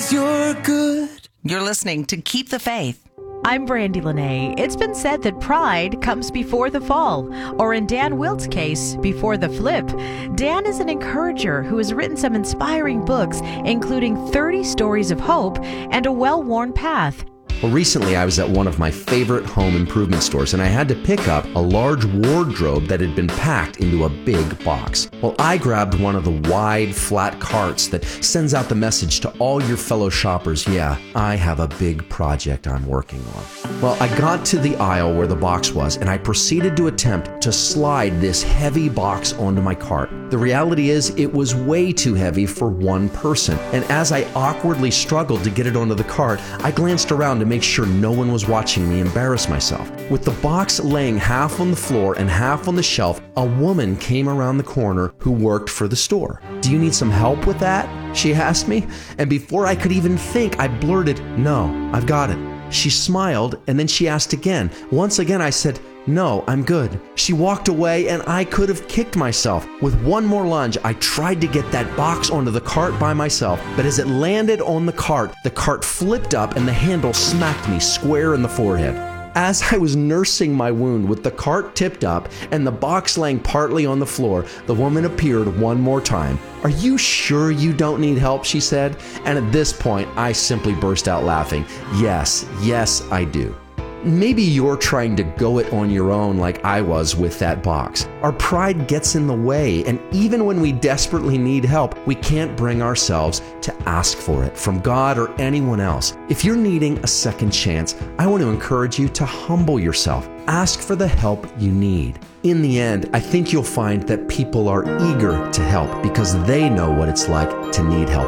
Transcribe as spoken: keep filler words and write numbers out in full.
'cause you're good. You're listening to Keep the Faith. I'm Brandy Lene. It's been said that pride comes before the fall, or in Dan Wilt's case, before the flip. Dan is an encourager who has written some inspiring books, including thirty Stories of Hope and A Well-Worn Path. Well, recently I was at one of my favorite home improvement stores and I had to pick up a large wardrobe that had been packed into a big box. Well, I grabbed one of the wide, flat carts that sends out the message to all your fellow shoppers, yeah, I have a big project I'm working on. Well, I got to the aisle where the box was and I proceeded to attempt to slide this heavy box onto my cart. The reality is it was way too heavy for one person, and as I awkwardly struggled to get it onto the cart, I glanced around to make sure no one was watching me embarrass myself. With the box laying half on the floor and half on the shelf, a woman came around the corner who worked for the store. "Do you need some help with that?" she asked me, and before I could even think, I blurted, "No, I've got it." She smiled, and then she asked again. Once again, I said, "No, I'm good." She walked away and I could have kicked myself. With one more lunge, I tried to get that box onto the cart by myself, but as it landed on the cart, the cart flipped up and the handle smacked me square in the forehead. As I was nursing my wound with the cart tipped up and the box laying partly on the floor, the woman appeared one more time. "Are you sure you don't need help?" she said. And at this point, I simply burst out laughing. Yes, yes, I do. Maybe you're trying to go it on your own like I was with that box. Our pride gets in the way, and even when we desperately need help, we can't bring ourselves to ask for it from God or anyone else. If you're needing a second chance, I want to encourage you to humble yourself. Ask for the help you need. In the end, I think you'll find that people are eager to help because they know what it's like to need help